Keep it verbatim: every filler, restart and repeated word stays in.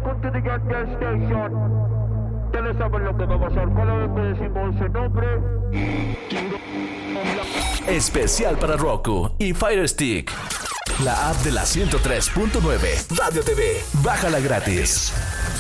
welcome to the Gas Station. Ustedes saben lo que va a pasar cada vez que decimos ese nombre. Especial para Roku y Fire Stick. La app de la ciento tres punto nueve Radio T V. Bájala gratis.